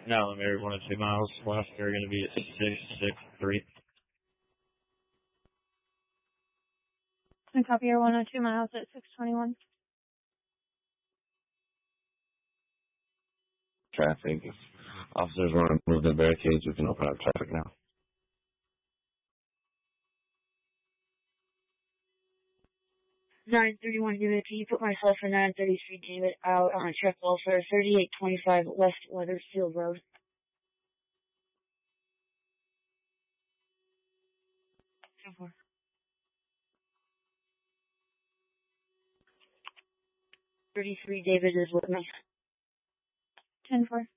Now I'm every 1 or 2 miles. Last they're going to be at 663. And copy your 102 miles at 621. Traffic. If officers want to move the barricades, we can open up traffic now. 931 David, can you put myself and 933 David out on check welfare 3825 West Weathersfield Road? So far. 33 David is with me. 10-4.